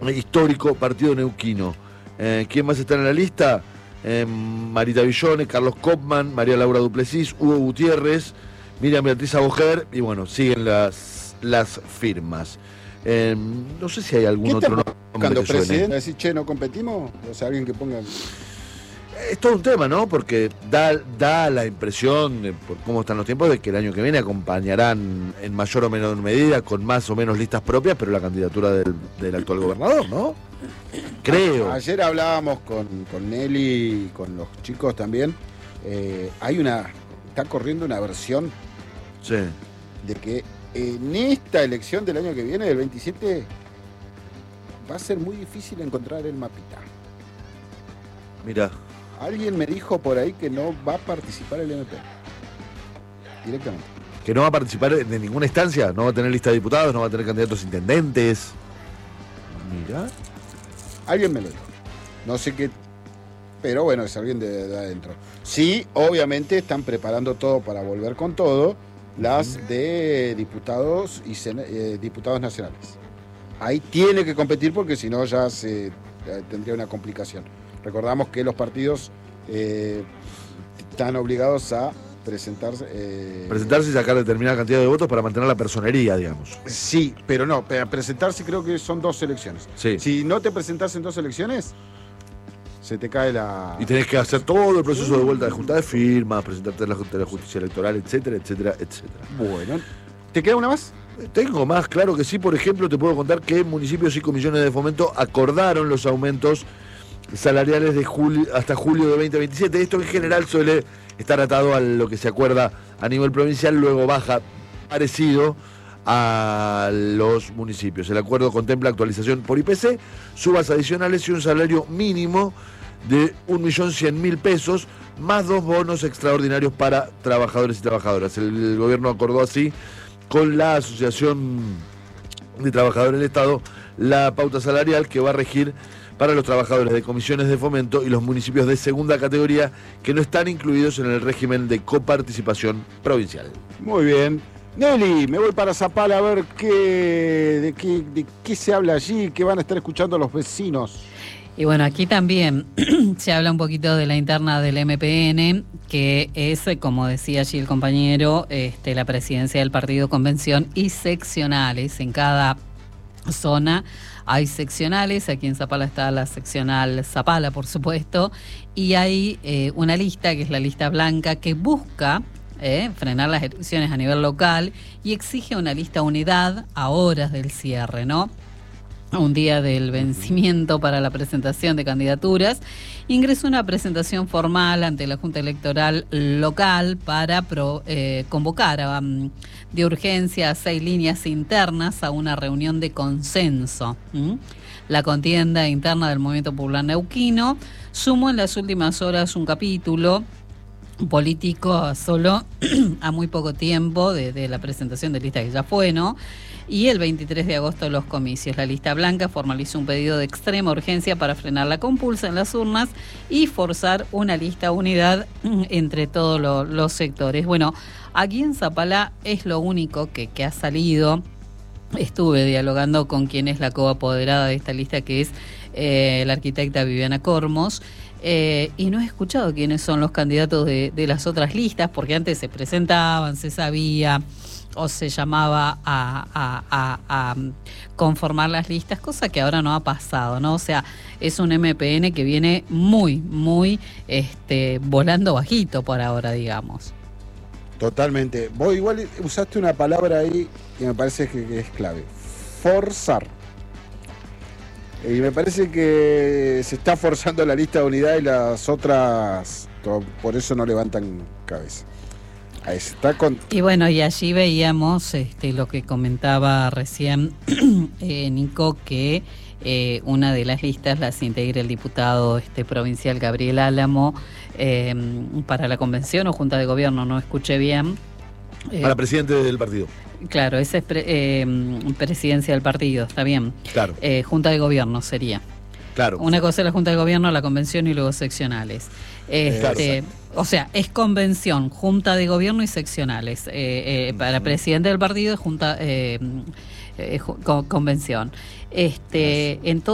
histórico partido neuquino. ¿Quién más está en la lista? Marita Villone, Carlos Kopman, María Laura Duplessis, Hugo Gutiérrez, Miriam Beatriz Aboger, y bueno, siguen las firmas. No sé si hay algún otro nombre cuando que suene. presidente decir, che, ¿no competimos? O sea, alguien que ponga... Es todo un tema, ¿no? Porque da la impresión, por cómo están los tiempos, de que el año que viene acompañarán en mayor o menor medida, con más o menos listas propias, pero la candidatura del actual gobernador, ¿no? Creo. Ayer hablábamos con Nelly y con los chicos también. Está corriendo una versión Sí. de que en esta elección del año que viene, del 27, va a ser muy difícil encontrar el mapita. Mira. Alguien me dijo por ahí que no va a participar el MP. Directamente. Que no va a participar de ninguna instancia, no va a tener lista de diputados, no va a tener candidatos intendentes. Mira. Alguien me lo dijo. No sé qué, pero bueno, es alguien de adentro. Sí, obviamente están preparando todo para volver con todo, las de diputados y diputados nacionales. Ahí tiene que competir porque si no ya tendría una complicación. Recordamos que los partidos están obligados a presentarse y sacar determinada cantidad de votos para mantener la personería, digamos. Sí, pero no, para presentarse creo que son 2 elecciones. Sí. Si no te presentás en 2 elecciones, se te cae la... Y tenés que hacer todo el proceso de vuelta de junta de firmas, presentarte a la Junta de la Justicia Electoral, etcétera, etcétera, etcétera. Bueno, ¿te queda una más? Tengo más, claro que sí. Por ejemplo, te puedo contar que municipios y comisiones de fomento acordaron los aumentos salariales de hasta julio de 2027. Esto en general suele estar atado a lo que se acuerda a nivel provincial, luego baja parecido a los municipios. El acuerdo contempla actualización por IPC, subas adicionales y un salario mínimo de 1.100.000 pesos, más 2 bonos extraordinarios para trabajadores y trabajadoras. El gobierno acordó así con la Asociación de Trabajadores del Estado la pauta salarial que va a regir para los trabajadores de comisiones de fomento y los municipios de segunda categoría que no están incluidos en el régimen de coparticipación provincial. Muy bien. Nelly, me voy para Zapala a ver de qué se habla allí, qué van a estar escuchando los vecinos. Y bueno, aquí también se habla un poquito de la interna del MPN, que es, como decía allí el compañero, la presidencia del partido, convención y seccionales. En cada zona hay seccionales, aquí en Zapala está la seccional Zapala, por supuesto, y hay una lista, que es la lista blanca, que busca frenar las elecciones a nivel local y exige una lista unidad a horas del cierre, ¿no? Un día del vencimiento para la presentación de candidaturas, ingresó una presentación formal ante la Junta Electoral local para convocar de urgencia a 6 líneas internas a una reunión de consenso. La contienda interna del Movimiento Popular Neuquino sumó en las últimas horas un capítulo político solo a muy poco tiempo de la presentación de lista que ya fue, ¿no? Y el 23 de agosto los comicios. La lista blanca formalizó un pedido de extrema urgencia para frenar la compulsa en las urnas y forzar una lista unidad entre todos los sectores. Bueno, aquí en Zapala es lo único que ha salido. Estuve dialogando con quien es la coapoderada de esta lista, que es la arquitecta Viviana Cormos, y no he escuchado quiénes son los candidatos de las otras listas, porque antes se presentaban, se sabía, o se llamaba a conformar las listas, cosa que ahora no ha pasado, ¿no? O sea, es un MPN que viene muy volando bajito por ahora, digamos. Totalmente. Vos igual usaste una palabra ahí que me parece que es clave. Forzar. Y me parece que se está forzando la lista de unidad y las otras por eso no levantan cabeza. Y bueno, y allí veíamos lo que comentaba recién Nico, que una de las listas las integra el diputado provincial Gabriel Álamo para la convención o junta de gobierno, no escuché bien. Para presidente del partido. Claro, ese es presidencia del partido, está bien. Claro. Junta de gobierno sería. Claro. Una cosa es la junta de gobierno, la convención y luego seccionales. O sea, es convención, junta de gobierno y seccionales. Para presidente del partido, junta, convención. Entonces